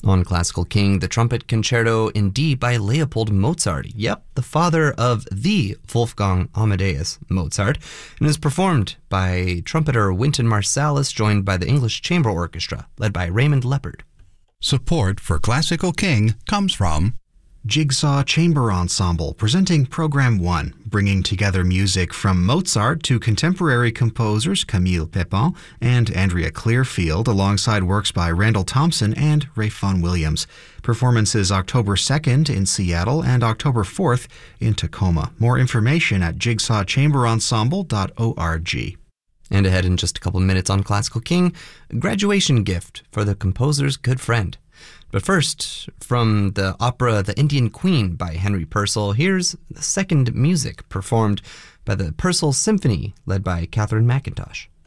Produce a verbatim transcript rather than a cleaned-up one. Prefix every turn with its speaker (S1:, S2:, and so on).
S1: On Classical King, the Trumpet Concerto in D by Leopold Mozart. Yep, the father of the Wolfgang Amadeus Mozart, and is performed by trumpeter Wynton Marsalis, joined by the English Chamber Orchestra, led by Raymond Leppard.
S2: Support for Classical King comes from
S3: Jigsaw Chamber Ensemble, presenting Program one, bringing together music from Mozart to contemporary composers Camille Pépin and Andrea Clearfield, alongside works by Randall Thompson and Ralph Vaughan Williams. Performances October second in Seattle and October fourth in Tacoma. More information at jigsaw chamber ensemble dot org.
S1: And ahead in just a couple minutes on Classical King, a graduation gift for the composer's good friend. But first, from the opera The Indian Queen by Henry Purcell, here's the second music performed by the Purcell Symphony, led by Catherine McIntosh.